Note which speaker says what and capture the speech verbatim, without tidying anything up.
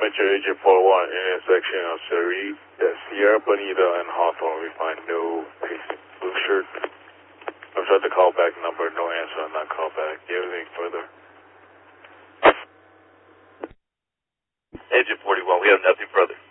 Speaker 1: Metro Agent four one, intersection of Sharif, Sierra Bonita, and Hawthorne. We find no patient, blue shirt. I've tried the callback number, no answer on that callback. Do you have anything further?
Speaker 2: Agent forty-one, we have nothing further.